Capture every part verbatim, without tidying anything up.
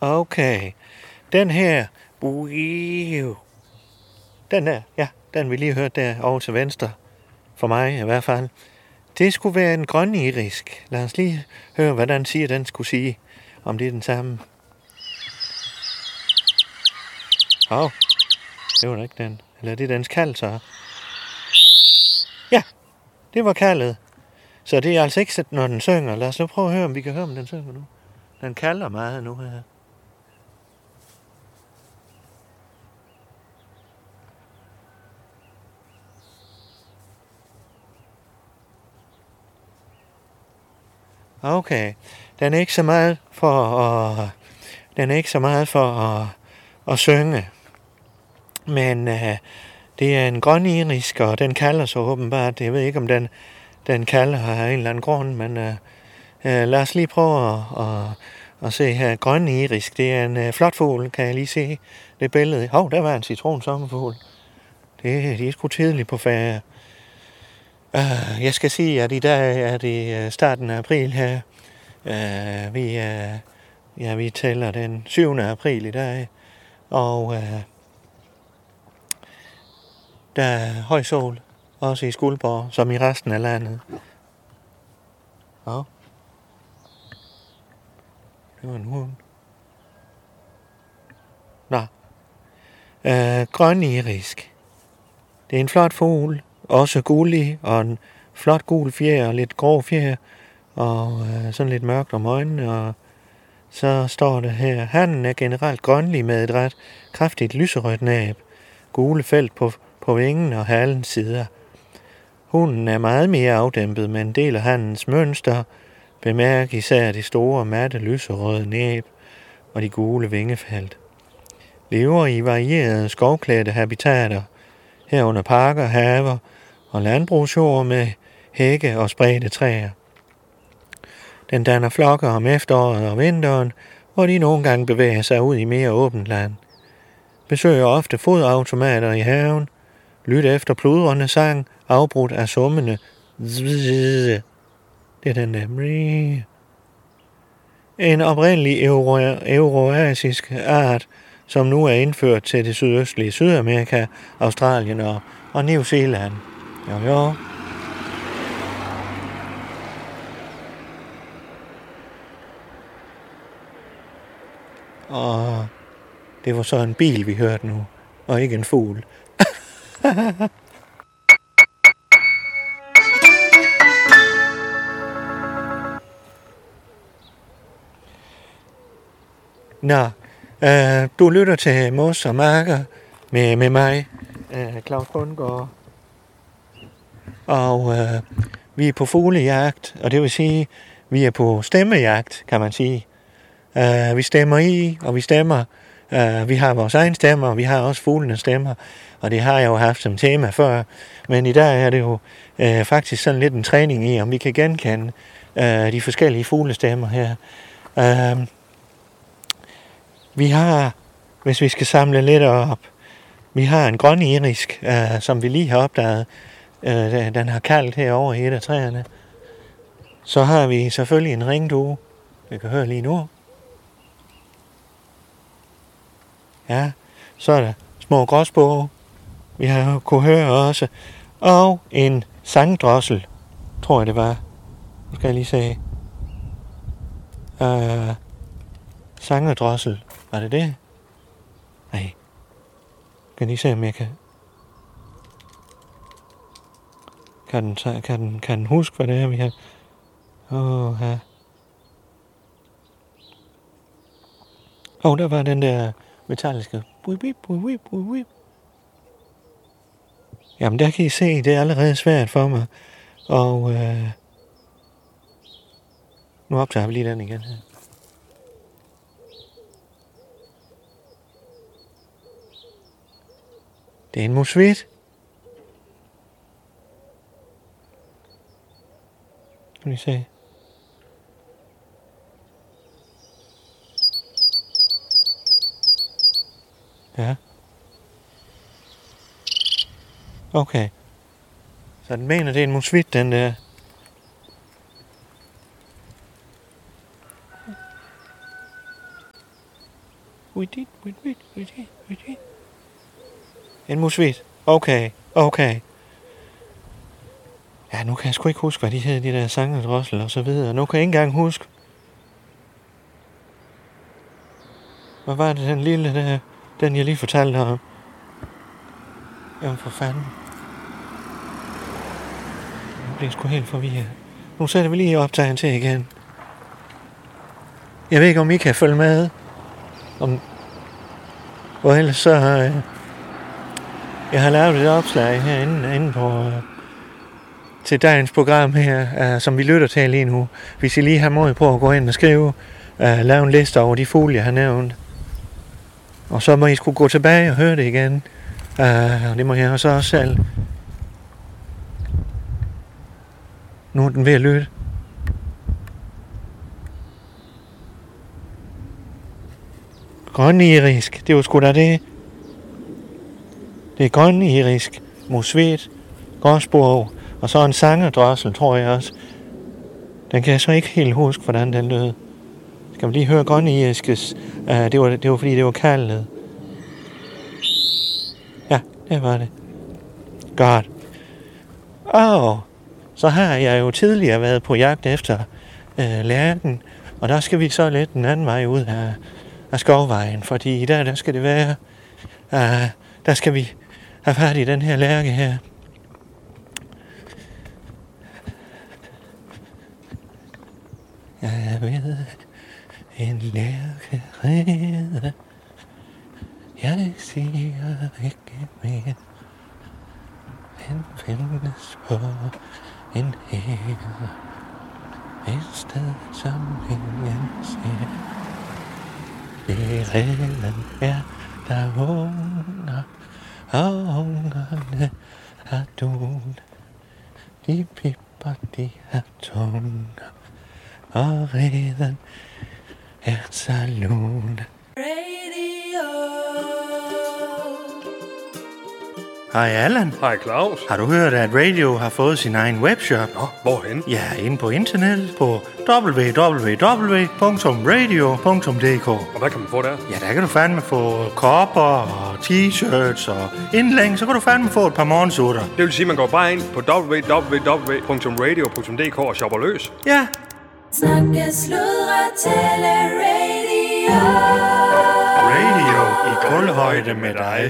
Okay. Den her... Den der, ja, den vi lige hørte der over til venstre. For mig i hvert fald. Det skulle være en grønirisk. Lad os lige høre, hvad den siger, den skulle sige. Om det er den samme. Åh, oh, det var da ikke den. Eller det er dens kald, så. Ja, det var kaldet. Så det er altså ikke, når den synger. Lad os nu prøve at høre, om vi kan høre, om den synger nu. Den kalder meget nu her. Okay, den er ikke så meget for at, den er ikke så meget for at, at synge. Men uh, det er en grønirisk, og den kalder så åbenbart. Jeg ved ikke, om den, den kalder af en eller anden grund, men uh, uh, lad os lige prøve at, at, at se her. Grønirisk, det er en uh, flot fugl, kan jeg lige se det billede. Hov, der var en citronsommerfugl. Det, de er sgu tidligt på ferie. Uh, jeg skal sige, at i dag er det starten af april her. Uh, vi, uh, ja, vi tæller den syvende april i dag. Og uh, der er høj sol, også i Skuldborg, som i resten af landet. Og det var en hund. Nå. Uh, grønirisk. Det er en flot fugl, også gullig, og en flot gul fjer, og lidt grå fjer, og øh, sådan lidt mørkt om øjnene, og så står det her, hannen er generelt grønlig med et ret kraftigt lyserødt næb, gule felt på, på vingen og halens sider. Hunden er meget mere afdæmpet, men deler hannens mønster, bemærk især det store, matte, lyserøde næb og de gule vingefelt. Lever i varierede skovklædte habitater, herunder parker, haver og landbrugsjord med hække og spredte træer. Den danner flokke om efteråret og vinteren, hvor de nogle gange bevæger sig ud i mere åbent land. Besøger ofte fodautomater i haven, lytter efter pludrende sang, afbrudt af summende zzz. Det er den der. En oprindelig euro- euroasisk art, som nu er indført til det sydøstlige Sydamerika, Australien og, og New Zealand. Jo, jo. Og det var så en bil, vi hørte nu, og ikke en fugl. Nå, øh, du lytter til Mos og Marker med, med mig, øh, Claus Bundgaard. Og øh, vi er på fuglejagt, og det vil sige, vi er på stemmejagt, kan man sige. Uh, vi stemmer i, og vi stemmer. Uh, vi har vores egen stemmer, og vi har også fuglenes stemmer. Og det har jeg jo haft som tema før. Men i dag er det jo uh, faktisk sådan lidt en træning i, om vi kan genkende uh, de forskellige fuglestemmer her. Uh, vi har, hvis vi skal samle lidt op, vi har en grønirisk, uh, som vi lige har opdaget. Uh, den har kaldt herovre i et af træerne. Så har vi selvfølgelig en ringdue. Vi kan høre lige nu. Ja, så er der små gråsbog. Vi har kunne høre også. Og en sangdrossel, tror jeg det var. Nu skal jeg lige se. Uh, sangedrossel, var det det? Nej. Kan lige se, om jeg kan... Kan den, kan den, kan den huske, hvad det er, vi har... Åh, oh, ja. Åh, oh, der var den der... metalliske. Jamen, der kan I se, det er allerede svært for mig. Og øh, nu optager vi lige den igen her. Det er en musvit. Kan I se? Ja. Okay. Så den mener, det er en musvit, den der. musvit, musvit, musvit, musvit. En musvit. Okay, okay. Ja, nu kan jeg sgu ikke huske, hvad de hed, de der sange og drossel og så videre. Nu kan jeg ikke engang huske. Hvad var det, den lille der, den jeg lige fortalte om? Jamen for fanden. Nu bliver jeg sgu helt forvirret. Nu sætter vi lige optagen til igen. Jeg ved ikke, om I kan følge med. Om... Og ellers så har jeg... Jeg har lavet et opslag herinde inde på... Uh... til dagens program her, uh, som vi lytter til lige nu. Hvis I lige har mod på at gå ind og skrive, uh, lave en liste over de fugle, jeg har nævnt. Og så må I skulle gå tilbage og høre det igen. Uh, og det må jeg så også selv. Nu er den ved at lytte. Grønirisk, det var sgu da det. Det er grønirisk, musvit, gråsbog, og så en sangerdrossel, tror jeg også. Den kan jeg så ikke helt huske, hvordan den lød. Skal man lige høre grøniriskes? Uh, det, var, det var fordi, det var kaldet. Ja, det var det. Godt. Og så har jeg jo tidligere været på jagt efter øh, lærken, og der skal vi så lidt den anden vej ud af, af skovvejen, fordi i dag der skal det være, uh, der skal vi have fat i den her lærke her. Jeg ved, en lærke redder, jeg siger ikke mere, den findes på en hæve, et sted som ingen ser. Bredden er der unger, og ungerne har dun. De pipper, de har tunger, og reden er saloon. Hej Allan. Hej Claus. Har du hørt, at Radio har fået sin egen webshop? Nå, hvorhen? Ja, inde på internet på w w w punktum radio punktum d k. Og hvad kan man få der? Ja, der kan du fandme få kopper og t-shirts og indlæng, så kan du fandme få et par morgensutter. Det vil sige, at man går bare ind på w w w punktum radio punktum d k og shopper løs. Ja. Snakke, sludre, tale, radio. Radio i kulhøjde med dig.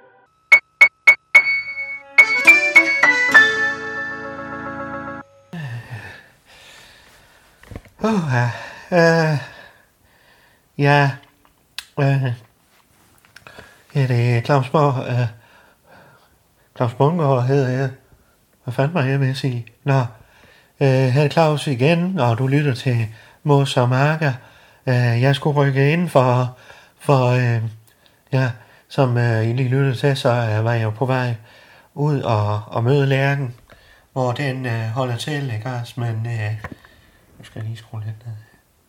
Uh, uh, ja, uh, ja, det er Claus Borg, uh, Claus Bundgaard hedder jeg. Hvad fanden var jeg ved at sige? Nå, uh, her er Claus igen, og du lytter til Mos og Marker. Uh, jeg skulle rykke ind for, for uh, ja, som uh, I lige lytter til, så uh, var jeg på vej ud og, og møde lærken, hvor den uh, holder til, ikke også, men... Uh, Nu skal jeg lige skrue lidt ned.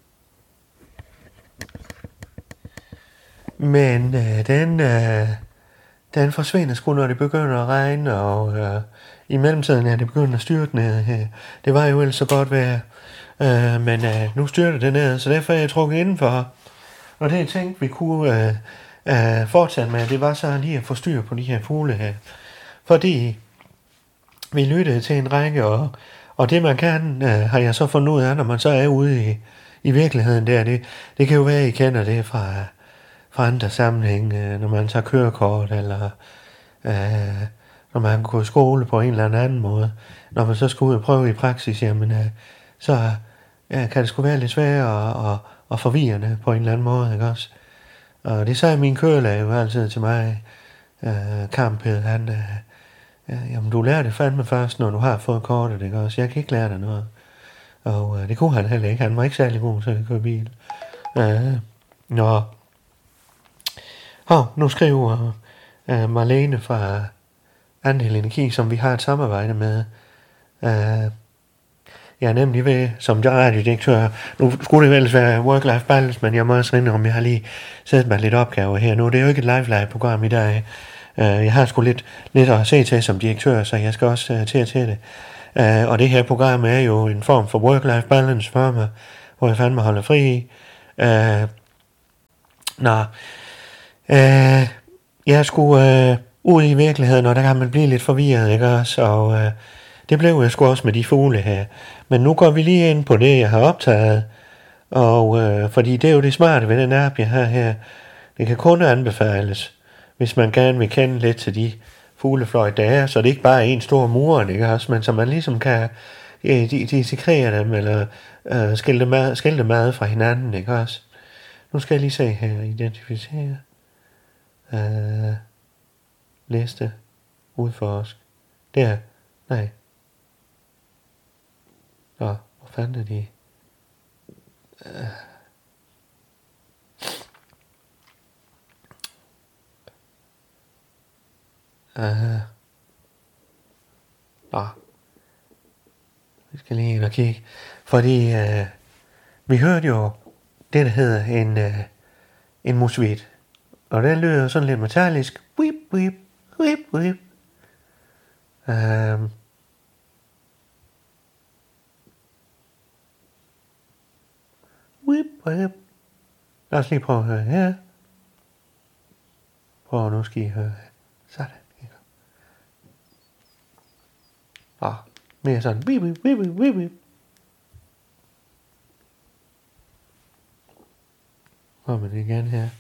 Men øh, den, øh, den forsvinder sgu, når det begynder at regne, og øh, i mellemtiden er det begyndt at styrte ned. Øh, det var jo ellers så godt vejr, øh, men øh, nu styrter det ned, så derfor er jeg trukket indenfor. Og det jeg tænkte, vi kunne øh, øh, fortsætte med, det var så lige at få styr på de her fugle her. Fordi vi lyttede til en række, og Og det man kan, øh, har jeg så fundet ud af, når man så er ude i, i virkeligheden der, det, det kan jo være, at I kender det fra, fra andre sammenhæng, øh, når man tager kørekort, eller øh, når man går i skole på en eller anden måde. Når man så skal ud og prøve i praksis, jamen, øh, så øh, kan det sgu være lidt svært og, og, og forvirrende på en eller anden måde, ikke også? Og det sagde min kørelæge jo altid til mig, øh, Kamphed, han... Øh, Ja, jamen, du lærer det fandme først, når du har fået kortet, ikke også? Jeg kan ikke lære dig noget. Og øh, det kunne han heller ikke. Han var ikke særlig god til at køre bil. Øh, nå. Hov, nu skriver øh, Marlene fra Andel Energi, som vi har et samarbejde med. Øh, jeg er nemlig ved, som radiodirektør, nu skulle det vel være work-life balance, men jeg må også indrømme, jeg har lige sat mig lidt opgaver her nu. Det er jo ikke et live-live-program i dag. Uh, jeg har sgu lidt, lidt at se til som direktør, så jeg skal også uh, til at til det. Uh, og det her program er jo en form for work-life balance for mig, hvor jeg fandme holder fri. Uh, Nå, øh, jeg skulle øh, ud i virkeligheden, og der kan man blive lidt forvirret, ikke også? Og øh, det blev jeg sgu også med de fugle her. Men nu går vi lige ind på det, jeg har optaget. Og øh, fordi det er jo det smarte ved den app, jeg har her. Det kan kun anbefales, hvis man gerne vil kende lidt til de fuglefløjt, der er, så det ikke bare er en stor muren, ikke også? Men så man ligesom kan øh, dissekrere dem, eller øh, skille, dem ad, skille dem ad fra hinanden, ikke også? Nu skal jeg lige se her, identificere, øh, liste, udforsk, der, nej, nå, hvor fanden er de? Øh. Uh, Nå, vi skal lige ind og kigge, fordi uh, vi hørte jo det, der hedder en, uh, en musvit, og den lyder sådan lidt metallisk, whip, whip, whip, whip. Uh, whip, whip. Lad os lige prøve at høre her. Prøv nu skal I høre her. Sådan. Og mere sådan bip bip bip bip bip. Kommer det igen her.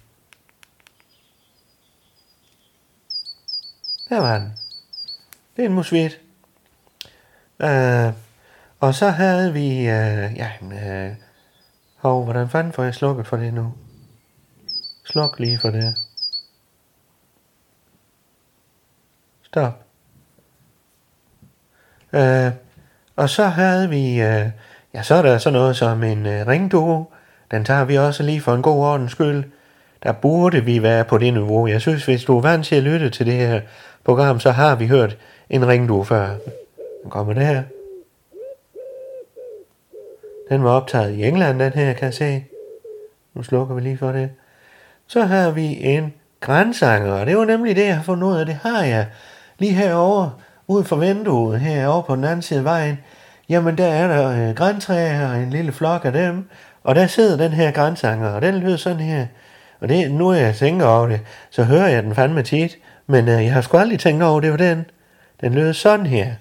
Der var den. Det er en musvit. Uh, og så havde vi uh, ja, uh, hov, hvordan fanden får jeg slukket for det nu? Sluk lige for det. Stop. Uh, og så havde vi, uh, ja, så er der sådan noget som en uh, ringduo. Den tager vi også lige for en god ordens skyld. Der burde vi være på det niveau. Jeg synes, hvis du er vant til at lytte til det her program, så har vi hørt en ringduo før. Den kommer der. Den var optaget i England, den her, kan jeg se. Nu slukker vi lige for det. Så har vi en grænsanger, og det var nemlig det, jeg har fundet ud af. Det har jeg lige herovre, ude for vinduet, herovre på den anden side af vejen. Jamen, der er der øh, grantræer og en lille flok af dem, og der sidder den her grænsanger, og den lyder sådan her. Og det, nu jeg tænker over det, så hører jeg den fandme tit, men øh, jeg har sgu aldrig tænkt over, det var den. Den lyder sådan her.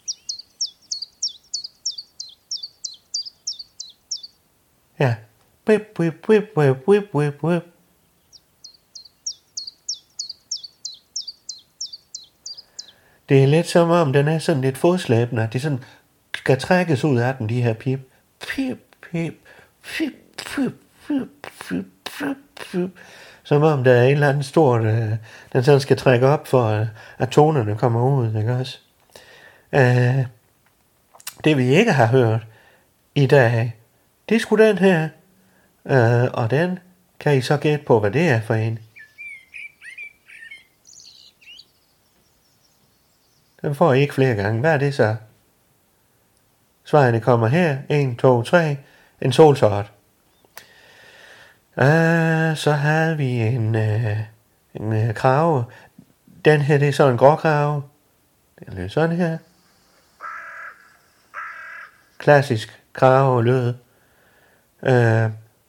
Ja. Whip, whip, whip, whip, whip, whip, whip. Det er lidt som om, den er sådan lidt fodslæbende. Det sådan skal trækkes ud af den, de her pip. Pip, pip, pip, pip, pip, pip, pip, pip. Som om der er en eller anden stort, øh, den sådan skal trække op for, øh, at tonerne kommer ud, ikke også? Øh, det vi ikke har hørt i dag, det er sgu den her. Øh, og den kan I så gætte på, hvad det er for en. Den får I ikke flere gange. Hvad er det så? Svarene kommer her. en, to, tre. En solsort. Uh, så havde vi en, uh, en uh, krave. Den her, det er så en gråkrave. Den lyder sådan her. Klassisk krave lyd. Uh,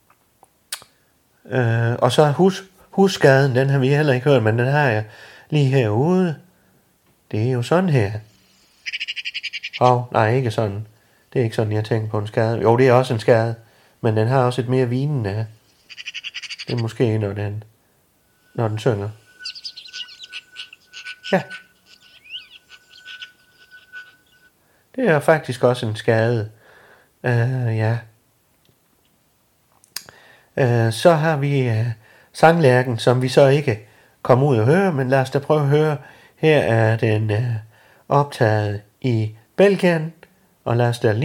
uh, og så hus, husskaden, den har vi heller ikke hørt, men den har jeg lige herude. Det er jo sådan her. Åh, oh, nej, ikke sådan. Det er ikke sådan, jeg tænker på en skade. Jo, det er også en skade, men den har også et mere vinende. Det er måske, når den, når den synger. Ja. Det er faktisk også en skade. Uh, ja. Uh, så har vi uh, sanglærken, som vi så ikke kommer ud og høre, men lad os da prøve at høre. Her er den uh, optaget i Belgien, og lad os da lige